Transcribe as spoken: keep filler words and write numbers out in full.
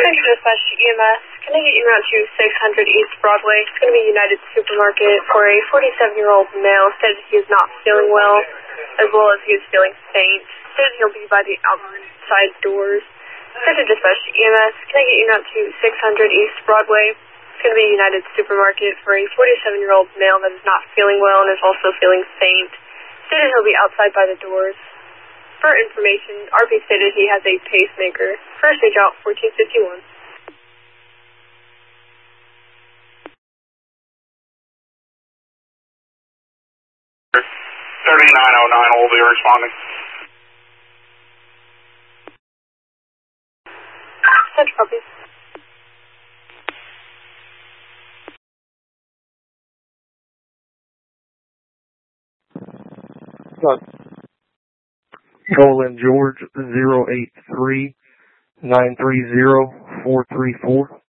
Central Dispatch E M S. Can I get you out to six hundred East Broadway? It's going to be United Supermarket for a forty-seven-year-old male. Stated he is not feeling well, as well as he is feeling faint. Stated he'll be by the outside doors. Central Dispatch E M S. Can I get you out to six hundred East Broadway? It's going to be United Supermarket for a forty-seven-year-old male that is not feeling well and is also feeling faint. Stated he'll be outside by the doors. For information, R P stated he has a pacemaker. First stage out, fourteen fifty-one. thirty-nine oh nine will be responding. Central copy. Colin George zero eight three nine three zero four three four.